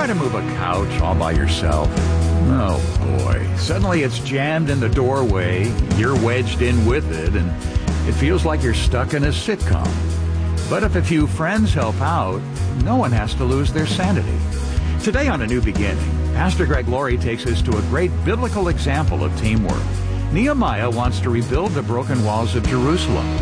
Try to move a couch all by yourself. Oh boy, suddenly it's jammed in the doorway, you're wedged in with it, and it feels like you're stuck in a sitcom. But if a few friends help out, no one has to lose their sanity. Today on A New Beginning, Pastor Greg Laurie takes us to a great biblical example of teamwork. Nehemiah wants to rebuild the broken walls of Jerusalem.